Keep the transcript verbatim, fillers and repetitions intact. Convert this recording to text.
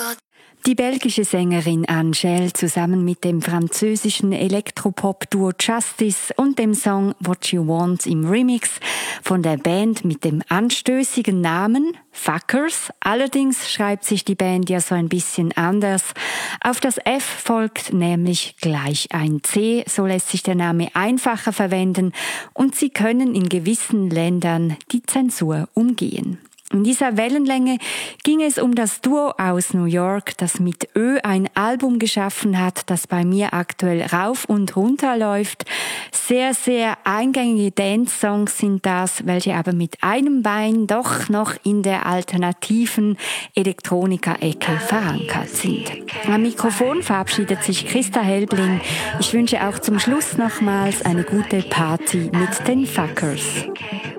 Die belgische Sängerin Angèle zusammen mit dem französischen Elektropop-Duo Justice und dem Song What You Want im Remix von der Band mit dem anstößigen Namen Fuckers. Allerdings schreibt sich die Band ja so ein bisschen anders. Auf das F folgt nämlich gleich ein C, so lässt sich der Name einfacher verwenden und sie können in gewissen Ländern die Zensur umgehen. In dieser Wellenlänge ging es um das Duo aus New York, das mit Ö ein Album geschaffen hat, das bei mir aktuell rauf und runter läuft. Sehr, sehr eingängige Dance-Songs sind das, welche aber mit einem Bein doch noch in der alternativen Elektronika-Ecke verankert sind. Am Mikrofon verabschiedet sich Christa Helbling. Ich wünsche auch zum Schluss nochmals eine gute Party mit den Fuckers.